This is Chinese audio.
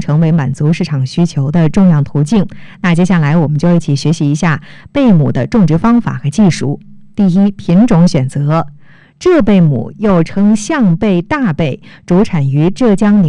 成为满足市场需求的重要途径。那接下来我们就一起学习一下贝母的种植方法和技术。第一，品种选择。浙贝母又称象贝、大贝，主产于浙江